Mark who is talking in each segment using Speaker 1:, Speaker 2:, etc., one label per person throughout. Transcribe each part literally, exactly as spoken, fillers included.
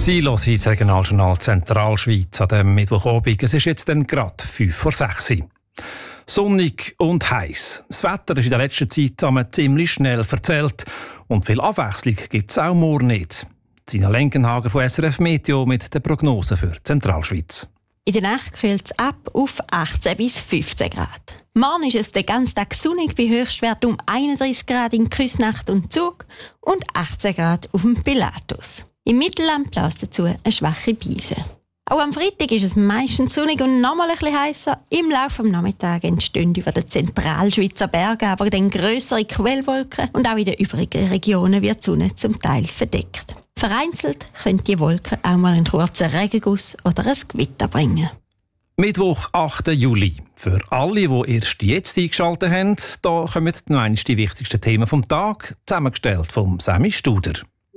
Speaker 1: Sie hören das Regionaljournal Zentralschweiz an diesem Mittwochabend. Es ist jetzt dann gerade fünf vor sechs. Sonnig und heiß. Das Wetter ist in der letzten Zeit ziemlich schnell verzählt und viel Abwechslung gibt es auch morgen nicht. Sina Lenkenhager von S R F Meteo mit der Prognose für Zentralschweiz.
Speaker 2: In der Nacht kühlt es ab auf achtzehn bis fünfzehn Grad. Morgen ist es den ganzen Tag sonnig bei Höchstwert um einunddreissig Grad in Küsnacht und Zug und achtzehn Grad auf dem Pilatus. Im Mittelland bläst dazu eine schwache Brise. Auch am Freitag ist es meistens sonnig und nochmal ein bisschen heißer. Im Laufe des Nachmittags entstehen über den Zentralschweizer Bergen aber dann grössere Quellwolken und auch in den übrigen Regionen wird die Sonne zum Teil verdeckt. Vereinzelt können die Wolken auch mal einen kurzen Regenguss oder ein Gewitter bringen.
Speaker 1: Mittwoch, achten Juli. Für alle, die erst jetzt eingeschaltet haben, da kommen noch einmal die wichtigsten Themen vom Tag, zusammengestellt vom Sammy Studer.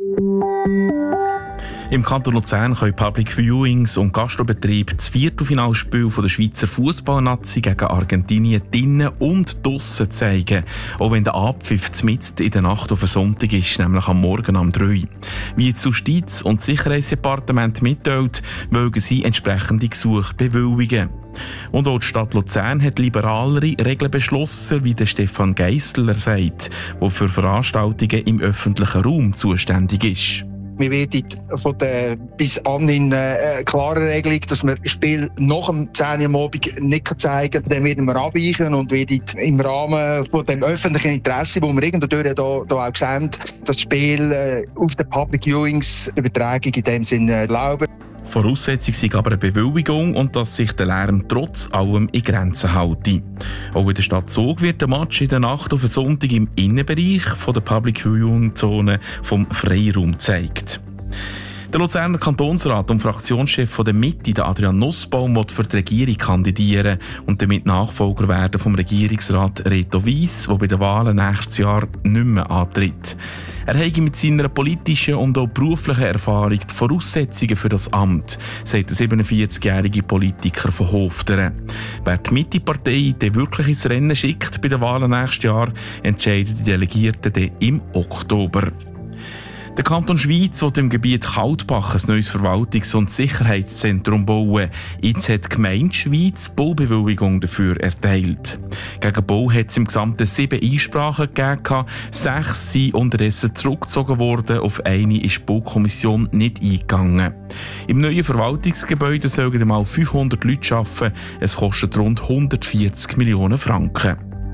Speaker 3: Im Kanton Luzern können Public Viewings und Gastrobetriebe das Viertelfinalspiel der Schweizer Fußballnazi gegen Argentinien drinnen und draussen zeigen, auch wenn der Abpfiff mitten in der Nacht auf einen Sonntag ist, nämlich am Morgen um drei. Wie das Justiz- und Sicherheitsdepartement mitteilt, mögen sie entsprechende Gesuche bewilligen. Und auch die Stadt Luzern hat liberalere Regeln beschlossen, wie der Stefan Geissler sagt, der für Veranstaltungen im öffentlichen Raum zuständig ist.
Speaker 4: Wir werden von der bis anhin äh, klare Regelung, dass wir das Spiel nach dem zehn Uhr am Abend nicht zeigen können. Dann werden wir abweichen und werden im Rahmen von dem öffentlichen Interesse, wo wir irgendwo da, da auch sehen, das Spiel äh, auf den Public Viewings Übertragung in dem Sinne erlauben.
Speaker 3: Voraussetzung ist aber eine Bewilligung und dass sich der Lärm trotz allem in Grenzen hält. Auch in der Stadt Zug wird der Match in der Nacht auf einen Sonntag im Innenbereich von der Public Viewing Zone vom Freiraum gezeigt. Der Luzerner Kantonsrat und Fraktionschef von der Mitte, der Adrian Nussbaum, will für die Regierung kandidieren und damit Nachfolger werden vom Regierungsrat Reto Wyss, der bei den Wahlen nächstes Jahr nicht mehr antritt. Er habe mit seiner politischen und auch beruflichen Erfahrung die Voraussetzungen für das Amt, sagt der siebenundvierzigjährige Politiker von Hofteren. Wer die Mitte-Partei dann wirklich ins Rennen schickt bei den Wahlen nächstes Jahr, entscheiden die Delegierten dann im Oktober. Der Kanton Schweiz will im Gebiet Kaltbach ein neues Verwaltungs- und Sicherheitszentrum bauen. Jetzt hat die Gemeinde Schweiz Baubewilligung dafür erteilt. Gegen Bau hat es im Gesamten sieben Einsprachen gegeben. Sechs sind unterdessen zurückgezogen worden. Auf eine ist die Baukommission nicht eingegangen. Im neuen Verwaltungsgebäude sollen einmal fünfhundert Leute arbeiten. Es kostet rund hundertvierzig Millionen Franken.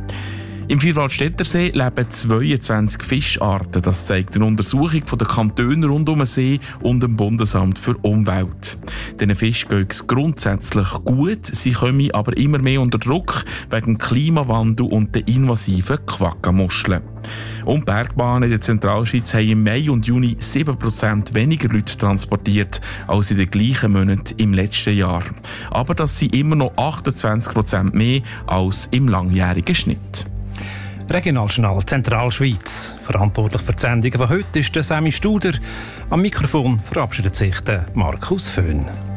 Speaker 3: Im Vierwaldstättersee leben zweiundzwanzig Fischarten. Das zeigt eine Untersuchung der Kantone rund um den See und dem Bundesamt für Umwelt. Diesen Fischen geht es grundsätzlich gut, sie kommen aber immer mehr unter Druck wegen dem Klimawandel und der invasiven Quaggamuscheln. Und Bergbahnen in der Zentralschweiz haben im Mai und Juni sieben Prozent weniger Leute transportiert als in den gleichen Monaten im letzten Jahr. Aber das sind immer noch achtundzwanzig Prozent mehr als im langjährigen Schnitt.
Speaker 1: Regionaljournal Zentralschweiz. Verantwortlich für die Sendungen von heute ist der Sammy Studer. Am Mikrofon verabschiedet sich der Markus Föhn.